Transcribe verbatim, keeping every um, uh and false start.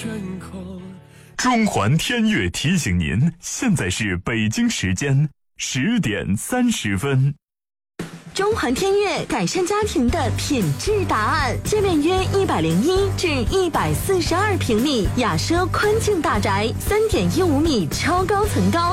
中环天悦提醒您，现在是北京时间十点三十分。 中环天悦改善家庭的品质答案，界面约一百零一至一百四十二平米，雅奢宽净大宅，三点一五米超高层高。